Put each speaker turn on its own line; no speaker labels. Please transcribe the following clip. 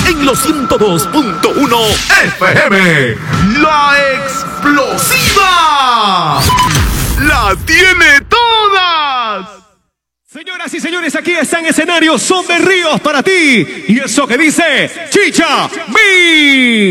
en los 102.1 FM. La explosiva la tiene todas.
Señoras y señores, aquí está en escenario Son de Ríos para ti. Y eso que dice Chicha Mi.